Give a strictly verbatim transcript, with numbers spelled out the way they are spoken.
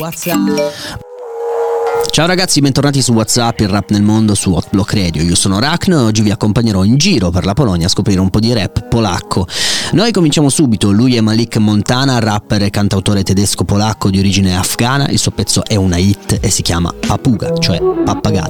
Ciao ragazzi, bentornati su WhatsApp, il rap nel mondo su Hotblock Radio. Io sono Rachno e oggi vi accompagnerò in giro per la Polonia a scoprire un po' di rap polacco. Noi cominciamo subito, lui è Malik Montana, rapper e cantautore tedesco-polacco di origine afghana. Il suo pezzo è una hit e si chiama Papuga, cioè pappagallo.